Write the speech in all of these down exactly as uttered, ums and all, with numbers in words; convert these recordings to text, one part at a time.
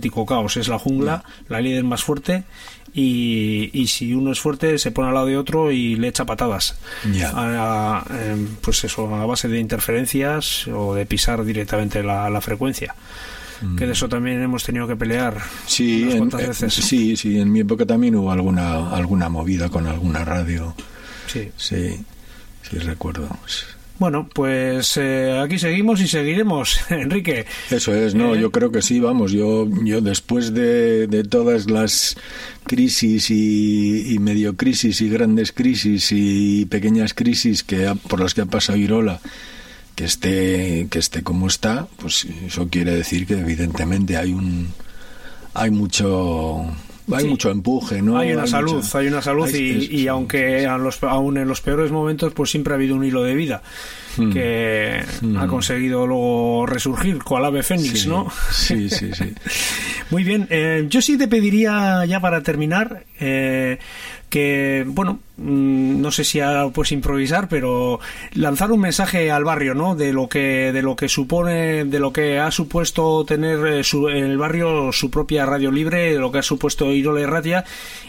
auténtico caos, es la jungla, la líder más fuerte, y, y si uno es fuerte se pone al lado de otro y le echa patadas. Yeah. A, a, pues eso, a base de interferencias o de pisar directamente la, la frecuencia. Que de eso también hemos tenido que pelear sí, unas en, cuantas veces. Sí, sí, en mi época también hubo alguna alguna movida con alguna radio. Sí, sí, sí recuerdo. Bueno, pues eh, aquí seguimos y seguiremos, Enrique. Eso es, no, eh... yo creo que sí, vamos, yo yo después de, de todas las crisis y, y medio crisis y grandes crisis y pequeñas crisis que ha, por las que ha pasado Irola, que esté que esté como está, pues eso quiere decir que evidentemente hay un hay mucho hay sí. mucho empuje, ¿no? Hay una hay salud, mucha... hay una salud hay, y, es, y aunque a los, aún en los peores momentos pues siempre ha habido un hilo de vida hmm. que hmm. ha conseguido luego resurgir cual ave fénix, sí, ¿no? Sí, sí, sí. Muy bien, eh, yo sí te pediría ya para terminar eh, que, bueno, no sé si ahora puedes improvisar, pero lanzar un mensaje al barrio, ¿no? De lo que de lo que supone, de lo que ha supuesto tener eh, su, en el barrio su propia radio libre, de lo que ha supuesto Irola Irratia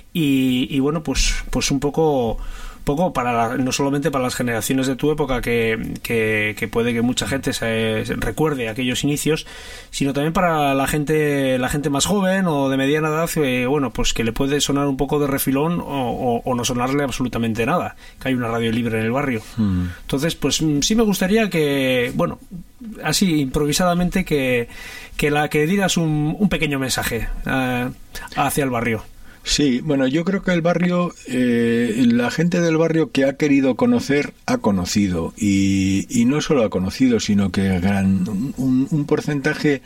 y, y bueno, pues pues un poco poco para la, no solamente para las generaciones de tu época que, que, que puede que mucha gente se, se recuerde aquellos inicios, sino también para la gente la gente más joven o de mediana edad, eh, bueno, pues que le puede sonar un poco de refilón o, o, o no sonarle absolutamente nada, que hay una radio libre en el barrio. Mm. Entonces, pues sí me gustaría que, bueno, así improvisadamente que, que, la, que digas un, un pequeño mensaje uh, hacia el barrio. Sí, bueno, yo creo que el barrio, eh, la gente del barrio que ha querido conocer, ha conocido. Y, y no solo ha conocido, sino que gran, un, un porcentaje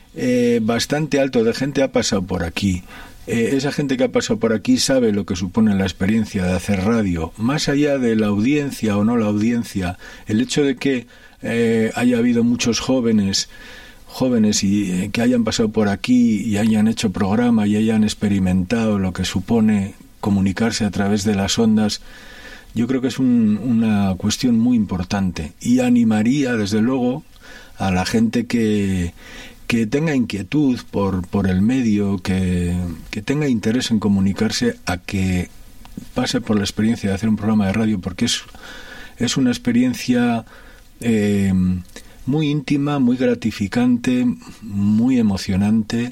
eh, bastante alto de gente ha pasado por aquí. Eh, esa gente que ha pasado por aquí sabe lo que supone la experiencia de hacer radio. Más allá de la audiencia o no la audiencia, el hecho de que eh, haya habido muchos jóvenes... jóvenes y eh, que hayan pasado por aquí y hayan hecho programa y hayan experimentado lo que supone comunicarse a través de las ondas, yo creo que es un, una cuestión muy importante y animaría desde luego a la gente que, que tenga inquietud por, por el medio, que, que tenga interés en comunicarse, a que pase por la experiencia de hacer un programa de radio, porque es, es una experiencia eh, muy íntima, muy gratificante, muy emocionante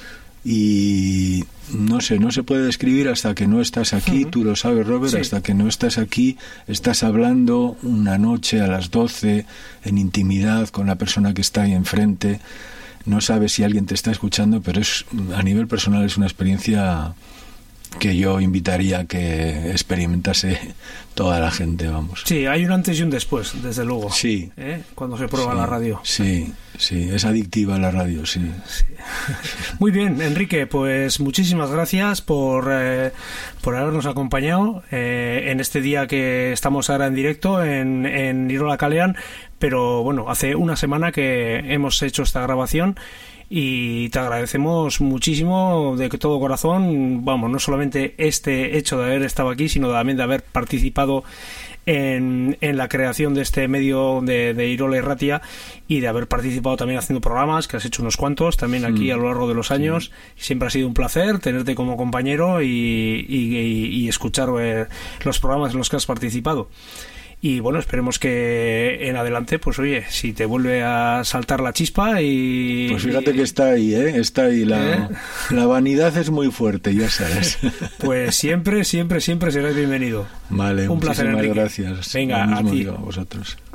y no sé, no se puede describir hasta que no estás aquí. Uh-huh. Tú lo sabes, Robert, sí. Hasta que no estás aquí, estás hablando una noche a las doce en intimidad con la persona que está ahí enfrente, no sabes si alguien te está escuchando, pero es, a nivel personal es una experiencia que yo invitaría a que experimentase toda la gente, vamos. Sí, hay un antes y un después, desde luego. Sí. ¿Eh? Cuando se prueba sí, la radio. Sí, sí, es adictiva la radio, sí. sí. Muy bien, Enrique, pues muchísimas gracias por, eh, por habernos acompañado eh, en este día que estamos ahora en directo en, en Irola Kalean, pero bueno, hace una semana que hemos hecho esta grabación. Y te agradecemos muchísimo de que todo corazón, vamos, no solamente este hecho de haber estado aquí, sino también de haber participado en, en la creación de este medio de, de Irola Irratia y de haber participado también haciendo programas, que has hecho unos cuantos también aquí sí. a lo largo de los años. Sí. Siempre ha sido un placer tenerte como compañero y, y, y, y escuchar eh, los programas en los que has participado. Y bueno, esperemos que en adelante, pues oye, si te vuelve a saltar la chispa y... Pues fíjate que está ahí, ¿eh? Está ahí. La, ¿Eh? la vanidad es muy fuerte, ya sabes. Pues siempre, siempre, siempre serás bienvenido. Vale, un placer, muchísimas Enrique. gracias. Venga, a ti. A vosotros.